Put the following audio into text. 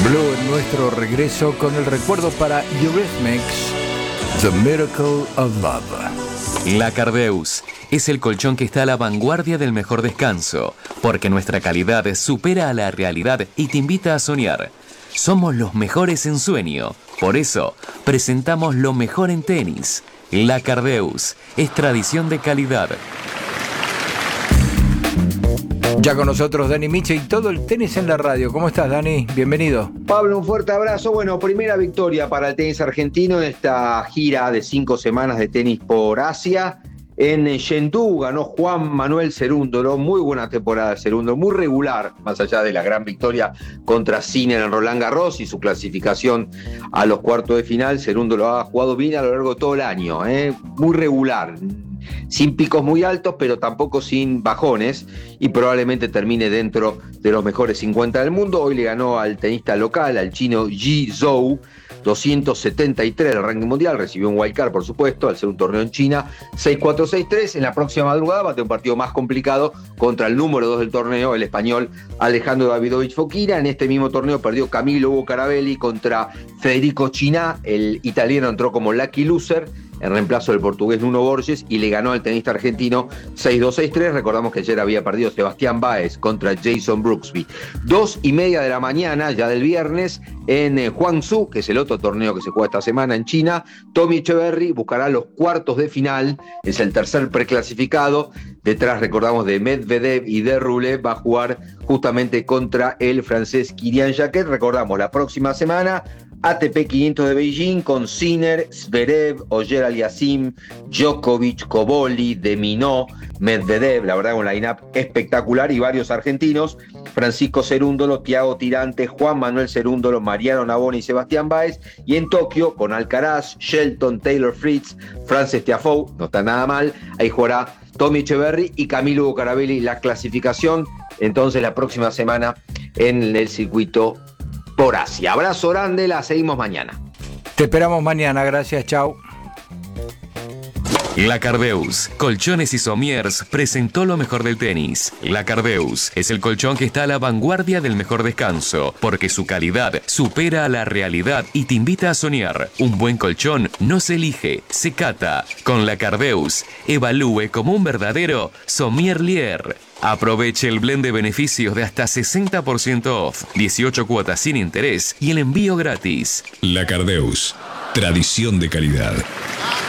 Blue en nuestro regreso con el recuerdo para Eurythmics, The Miracle of Love. La Cardeus es el colchón que está a la vanguardia del mejor descanso, porque nuestra calidad supera a la realidad y te invita a soñar. Somos los mejores en sueño, por eso presentamos lo mejor en tenis. La Cardeus es tradición de calidad. Ya con nosotros Dani Miche y todo el tenis en la radio. ¿Cómo estás, Dani? Bienvenido. Pablo, un fuerte abrazo. Bueno, primera victoria para el tenis argentino en esta gira de 5 semanas de tenis por Asia. En Chengdu ganó Juan Manuel Cerúndolo, muy buena temporada de Cerúndolo, muy regular, más allá de la gran victoria contra Sinner en Roland Garros y su clasificación a los cuartos de final. Cerúndolo ha jugado bien a lo largo de todo el año, muy regular, sin picos muy altos, pero tampoco sin bajones, y probablemente termine dentro de los mejores 50 del mundo. Hoy le ganó al tenista local, al chino Ji Zhou, 273 del ranking mundial, recibió un wildcard, por supuesto, al ser un torneo en China, 6-4, 6-3. En la próxima madrugada va a tener un partido más complicado contra el número 2 del torneo, el español Alejandro Davidovich Fokina. En este mismo torneo perdió Camilo Hugo Carabelli contra Federico Chiná, el italiano entró como lucky loser, en reemplazo del portugués Nuno Borges, y le ganó al tenista argentino 6-2, 6-3. Recordamos que ayer había perdido Sebastián Báez contra Jason Brooksby. 2:30 de la mañana, ya del viernes, en Guangzhou, que es el otro torneo que se juega esta semana en China. Tommy Echeverry buscará los cuartos de final, es el tercer preclasificado. Detrás, recordamos, de Medvedev y de Rublev, va a jugar justamente contra el francés Kylian Jacquet. Recordamos, la próxima semana ATP 500 de Beijing con Sinner, Zverev, Ogier Aliassime, Djokovic, Cobolli, De Minaur, Medvedev, la verdad un line-up espectacular, y varios argentinos: Francisco Cerúndolo, Thiago Tirante, Juan Manuel Cerúndolo, Mariano Navone y Sebastián Báez. Y en Tokio, con Alcaraz, Shelton, Taylor Fritz, Frances Tiafoe, no está nada mal, ahí jugará Tommy Echeverry y Camilo Hugo Carabelli. La clasificación entonces la próxima semana en el circuito por Asia. Abrazo grande, la seguimos mañana. Te esperamos mañana, gracias, chau. La Cardeus, Colchones y Somiers, presentó lo mejor del tenis. La Cardeus es el colchón que está a la vanguardia del mejor descanso, porque su calidad supera a la realidad y te invita a soñar. Un buen colchón no se elige, se cata. Con La Cardeus, evalúe como un verdadero sommelier. Aproveche el blend de beneficios de hasta 60% off, 18 cuotas sin interés y el envío gratis. La Cardeus, tradición de calidad.